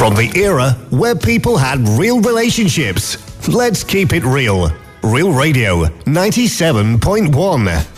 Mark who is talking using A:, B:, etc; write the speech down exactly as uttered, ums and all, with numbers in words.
A: From the era where people had real relationships, let's keep it real. Real Radio ninety-seven point one.